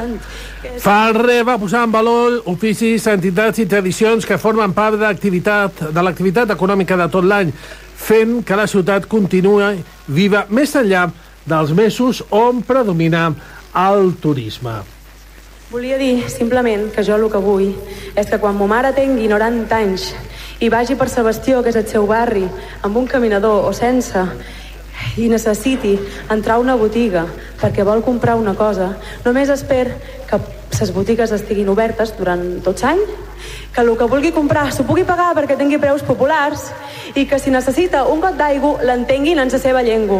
Ferrer va posar en valor oficis, entitats i tradicions que formen part de l'activitat econòmica de tot l'any, fent que la ciutat continuï viva més enllà dels mesos on predomina el turisme. Volia dir simplement que jo el que vull és que quan ma mare tingui 90 anys i vagi per Sebastió, que és el seu barri, amb un caminador o sense, i necessiti entrar a una botiga perquè vol comprar una cosa, només espero que les botigues estiguin obertes durant tot l'any, que el que vulgui comprar s'ho pugui pagar perquè tingui preus populars i que si necessita un got d'aigua l'entenguin en la seva llengua.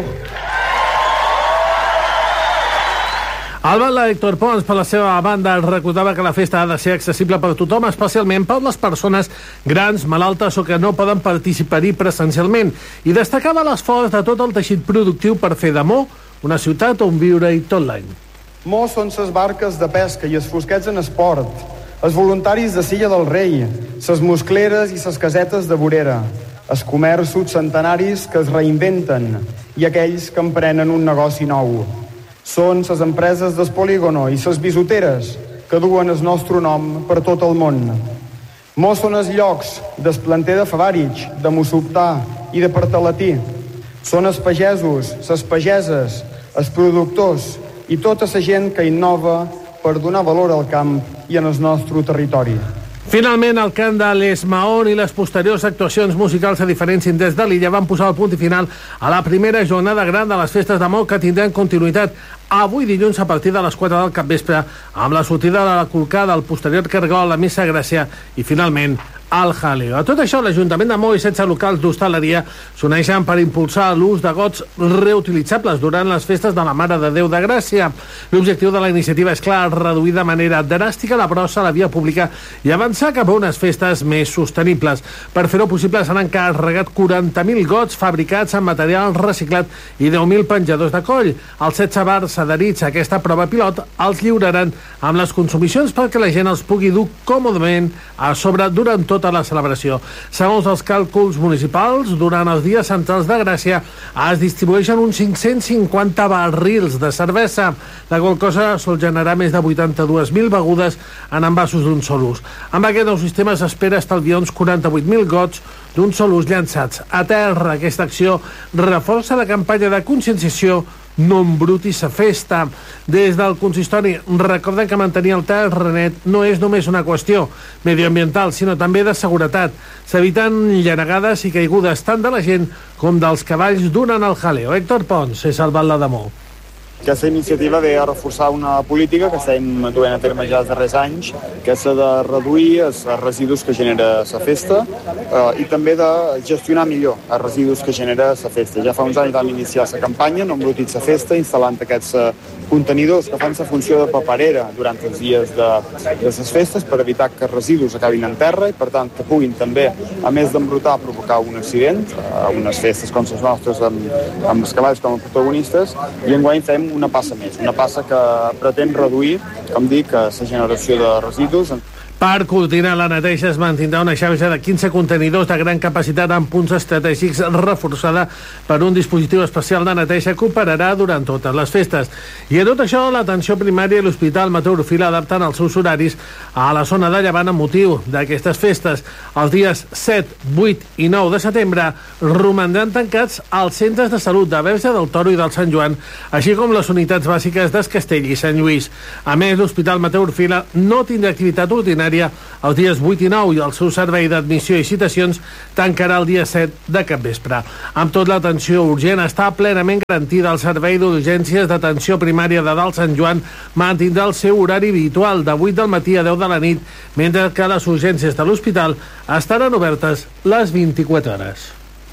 El batlle Héctor Pons, per la seva banda, recordava que la festa ha de ser accessible per tothom, especialment per les persones grans, malaltes o que no poden participar-hi presencialment, i destacava l'esforç de tot el teixit productiu per fer de Mo una ciutat on viure-hi tot l'any. Mo són ses barques de pesca i els fosquets en esport, els voluntaris de Silla del Rei, ses muscleres i ses casetes de vorera, els comerços centenaris que es reinventen i aquells que emprenen un negoci nou. Són ses empreses del polígono i ses bisuteres que duen el nostre nom per tot el món. Mo són els llocs del planter de Favarich, de Mossoptà i de Partalatí. Són els pagesos, ses pageses, els productors i tota la gent que innova per donar valor al camp i en el nostre territori. Finalment, el cant de l'Esmaón i les posteriors actuacions musicals a diferents indrets de l'illa van posar el punt i final a la primera jornada gran de les festes de Mo, que tindran continuïtat avui dilluns a partir de les 4 del capvespre, amb la sortida de la colcada, el posterior cargol, la missa gràcia i, finalment, el jaleo. A tot això, l'Ajuntament de Mo i 16 locals d'hostaleria s'uneixen per impulsar l'ús de gots reutilitzables durant les festes de la Mare de Déu de Gràcia. L'objectiu de la iniciativa és clar, reduir de manera dràstica la brossa a la via pública i avançar cap a unes festes més sostenibles. Per fer-ho possible s'han encarregat 40.000 gots fabricats amb material reciclat i 10.000 penjadors de coll. Els 16 bars adherits a aquesta prova pilot els lliuraran amb les consumicions perquè la gent els pugui dur còmodament a sobre durant tota la celebració. Segons els càlculs municipals, durant els dies centrals de Gràcia es distribueixen uns 550 barrils de cervesa, la qual cosa sol generar més de 82.000 begudes en envasos d'un sol ús. Amb aquest nou sistema s'espera estalviar uns 48.000 gots d'un sol ús llançats a terra. Aquesta acció reforça la campanya de conscienciació No embrutis a festa. Des del consistori recorden que mantenir el terra net no és només una qüestió medioambiental, sinó també de seguretat. S'eviten llanegades i caigudes tant de la gent com dels cavalls durant el jaleo. Héctor Pons és el batlle de Mo. Aquesta iniciativa ve a reforçar una política que estem duent a terme ja els darrers anys, que és de reduir els residus que genera la festa i també de gestionar millor els residus que genera la festa. Ja fa uns anys vam iniciar la campanya No embrutis la festa, instal·lant aquests contenidors que fan la funció de paperera durant els dies de les festes per evitar que els residus acabin en terra i, per tant, que puguin també, a més d'embrutar, provocar un accident a unes festes com les nostres amb els cavalls com a protagonistes, i enguany fem una passa més, una passa que pretén reduir, com dic, la generació de residus. Per coordinar la neteja es mantindrà una xarxa de 15 contenidors de gran capacitat amb punts estratègics reforçada per un dispositiu especial de neteja que operarà durant totes les festes. I a tot això, l'atenció primària i l'Hospital Mateu Orfila adapten els seus horaris a la zona de Llevant amb motiu d'aquestes festes. Els dies 7, 8 i 9 de setembre romandran tancats els centres de salut de Verge del Toro i del Sant Joan, així com les unitats bàsiques d'Es Castell i Sant Lluís. A més, l'Hospital Mateu Orfila no tindrà activitat ordinària els dies 8 i 9 i el seu servei d'admissió i citacions tancarà el dia 7 de capvespre. Amb tot, l'atenció urgent està plenament garantida. El servei d'urgències d'atenció primària de Dalt Sant Joan mantindrà el seu horari habitual de 8 del matí a 10 de la nit, mentre que les urgències de l'hospital estaran obertes les 24 hores.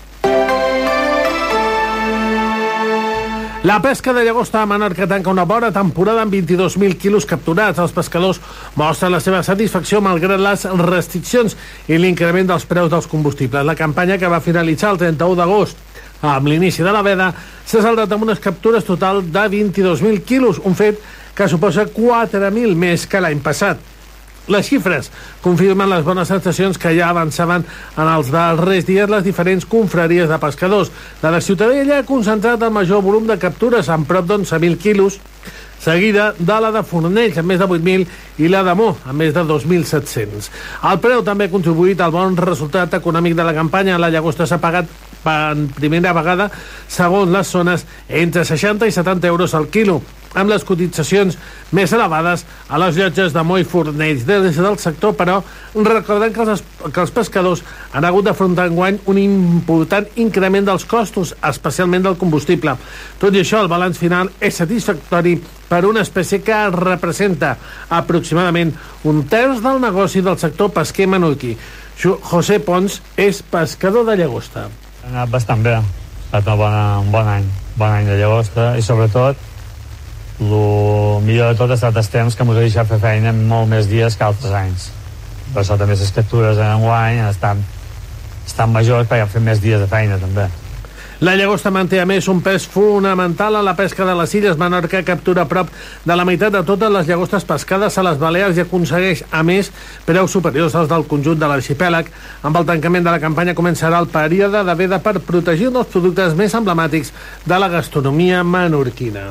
La pesca de llagosta a Menorca tanca una bona temporada amb 22.000 quilos capturats. Els pescadors mostren la seva satisfacció malgrat les restriccions i l'increment dels preus dels combustibles. La campanya, que va finalitzar el 31 d'agost amb l'inici de la veda, s'ha saldat amb unes captures total de 22.000 quilos, un fet que suposa 4.000 més que l'any passat. Les xifres confirmen les bones sensacions que ja avançaven en els darrers dies les diferents confraries de pescadors. La de Ciutadella ha concentrat el major volum de captures, amb prop d'11.000 quilos, seguida de la de Fornells, amb més de 8.000, i la de Mo, amb més de 2.700. El preu també ha contribuït al bon resultat econòmic de la campanya. La llagosta s'ha pagat per primera vegada, segons les zones, entre 60 i 70 euros al quilo, amb les cotitzacions més elevades a les llotges de Mo i Fornells. Des del sector, però, recordem que els pescadors han hagut d'afrontar enguany un important increment dels costos, especialment del combustible. Tot i això, el balanç final és satisfactori per una espècie que representa aproximadament un terç del negoci del sector pesquer menorquí. José Pons és pescador de llagosta. Ha anat bastant bé, ha estat un bon any de llagosta, i sobretot el millor de tot ha estat els temps que ens ha deixat fer feina en molt més dies que altres anys. Per això també les captures en enguany estan majors, perquè han fet més dies de feina també. La llagosta manté a més un pes fonamental en la pesca de les Illes. Menorca captura prop de la meitat de totes les llagostes pescades a les Balears i aconsegueix, a més, preus superiors als del conjunt de l'arxipèlag. Amb el tancament de la campanya començarà el període de veda per protegir un dels productes més emblemàtics de la gastronomia menorquina.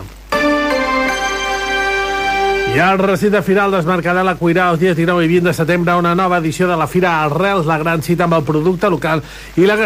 I el recinte firal desmarcarà la Cuirà els dies 19 i 20 de setembre, una nova edició de la Fira Arrels, la gran cita amb el producte local i la